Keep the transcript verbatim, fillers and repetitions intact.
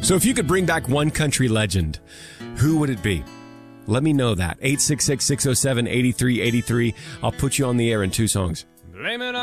So if you could bring back one country legend, who would it be? Let me know that. eight six six, six oh seven, eight three eight three. I'll put you on the air in two songs. Blame it